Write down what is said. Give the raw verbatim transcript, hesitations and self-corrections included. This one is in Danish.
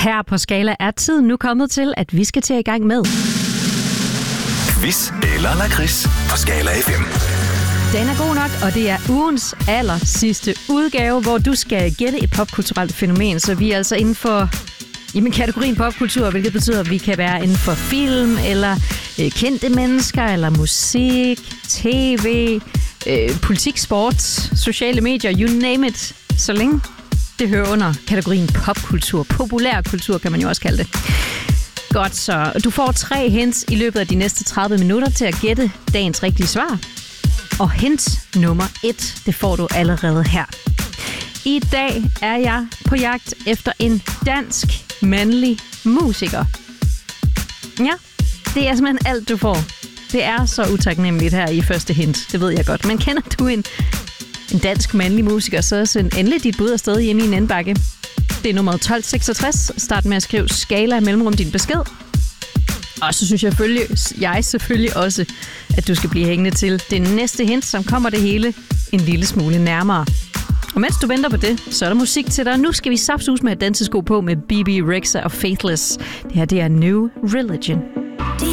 Her på Skala er tiden nu kommet til, at vi skal til i gang med Quiz eller Lakrids på Skala F M. Den er god nok, og det er ugens aller sidste udgave, hvor du skal gætte et popkulturelt fænomen. Så vi er altså inden for jamen, kategorien popkultur, hvilket betyder, at vi kan være inden for film, eller øh, kendte mennesker, eller musik, tv, øh, politik, sport, sociale medier, you name it. Så længe det hører under kategorien popkultur. Populærkultur kan man jo også kalde det. Godt, så du får tre hints i løbet af de næste tredive minutter til at gætte dagens rigtige svar. Og hint nummer et, det får du allerede her. I dag er jeg på jagt efter en dansk mandlig musiker. Ja, det er simpelthen alt, du får. Det er så utaknemmeligt her i første hint, det ved jeg godt. Men kender du en, en dansk mandlig musiker, så send endelig dit bud afsted hjemme i en indbakke. Det er nummer tolv seksogtres. Start med at skrive Skala mellemrum din besked. Og så synes jeg selvfølgelig, jeg selvfølgelig også, at du skal blive hængende til det næste hint, som kommer det hele en lille smule nærmere. Og mens du venter på det, så er der musik til dig. Nu skal vi saftsus med et dansesko på med B B Rexha og Faithless. Det her, det er New Religion.